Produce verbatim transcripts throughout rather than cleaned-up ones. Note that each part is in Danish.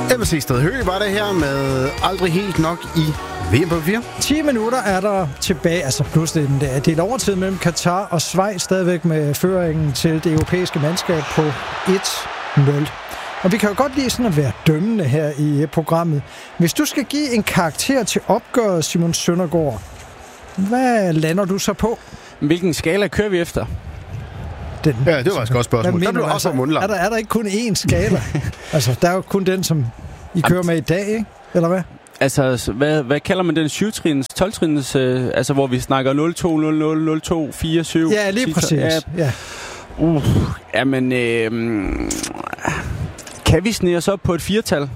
Emma Seested Høgh var det her med Aldrig helt nok i V M på fire. ti minutter er der tilbage, altså plus det er delt overtid mellem Katar og Schweiz, stadigvæk med føringen til det europæiske mandskab på et nul. Og vi kan jo godt lide sådan at være dømmende her i programmet. Hvis du skal give en karakter til opgøret, Simon Søndergaard, hvad lander du så på? Hvilken skala kører vi efter? Den, ja, det var faktisk et godt spørgsmål. Der blev også altså, mundlang. Er der, er der ikke kun én skala? Altså, der er jo kun den, som I kører med i dag, ikke? Eller hvad? Altså, hvad, hvad kalder man den? syv-trins, tolv-trins, øh, altså hvor vi snakker nul to nul nul, nul to fire syv? Ja, lige præcis. Ja. Ja. Uh, jamen, øh, kan vi snige os op på et firtal?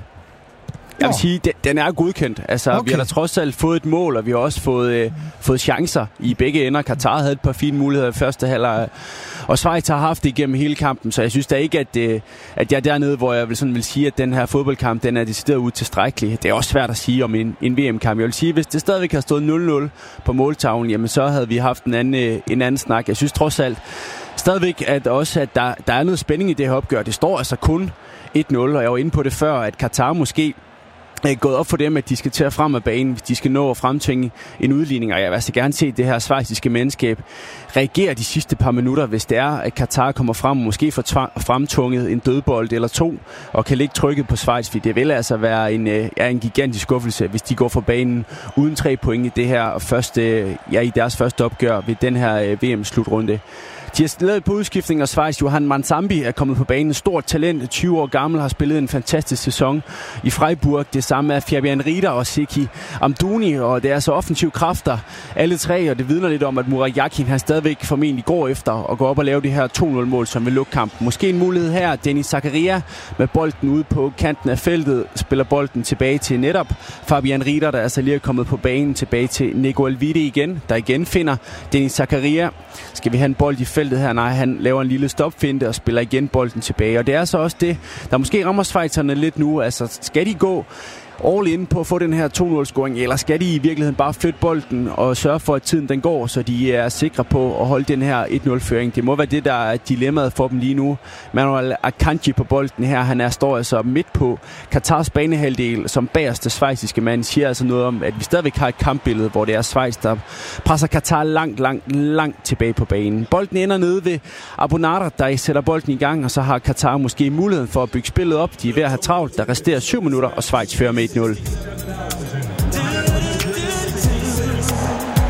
Jeg vil sige, den, den er godkendt. Altså, okay. Vi har da trods alt fået et mål, og vi har også fået, øh, fået chancer i begge ender. Katar havde et par fine muligheder i første halvleg, og Schweiz har haft det igennem hele kampen, så jeg synes da ikke, at, øh, at jeg er dernede, hvor jeg vil, sådan vil sige, at den her fodboldkamp, den er decideret utilstrækkelig. Det er også svært at sige om en, en V M-kamp. Jeg vil sige, hvis det stadigvæk har stået nul nul på måltavlen, jamen så havde vi haft en anden, en anden snak. Jeg synes trods alt stadigvæk, at også at der, der er noget spænding i det her opgør. Det står altså kun et nul, og jeg var inde på det før, at Katar måske er gået op for dem, at de skal til at frem af banen, hvis de skal nå at fremtvinge en udligning. Og jeg vil altså gerne se det her schweiziske mandskab reagere de sidste par minutter, hvis det er, at Katar kommer frem og måske får fremtunget en dødbold eller to, og kan ligge trykket på Schweiz. For det vil altså være en, er en gigantisk skuffelse, hvis de går fra banen uden tre point i det her første, ja, i deres første opgør ved den her V M-slutrunde. De har lavet på udskiftning, og Schweiz Johan Manzambi er kommet på banen. Stort talent, tyve år gammel, har spillet en fantastisk sæson i Freiburg. Det samme er Fabian Rieder og Seki Amdouni, og det er så offensive kræfter, alle tre, og det vidner lidt om, at Murat Yakin han stadigvæk formentlig går efter at gå op og lave det her to nul mål, som vil lukke kampen. Måske en mulighed her. Denis Zakaria med bolden ude på kanten af feltet, spiller bolden tilbage til netop Fabian Rieder, der altså lige er kommet på banen, tilbage til Nico Elvide igen, der igen finder Denis Zakaria. Skal vi have en bold i feltet her? Nej, han laver en lille stopfinte og spiller igen bolden tilbage. Og det er så også det, der måske rammer schweizerne lidt nu. Altså, skal de gå all in på at få den her to nul-scoring, eller skal de i virkeligheden bare flytte bolden og sørge for, at tiden den går, så de er sikre på at holde den her et nul-føring? Det må være det, der er dilemmaet for dem lige nu. Manuel Akanji på bolden her, han er, står altså midt på Katars banehalvdel som bagerste schweiziske mand, siger altså noget om, at vi stadigvæk har et kampbillede, hvor det er Schweiz, der presser Katar langt, langt, langt tilbage på banen. Bolden ender nede ved Abonara, der sætter bolden i gang, og så har Katar måske muligheden for at bygge spillet op. De er ved at have travlt. Der resterer syv minutter, og Schweiz fører med et nul.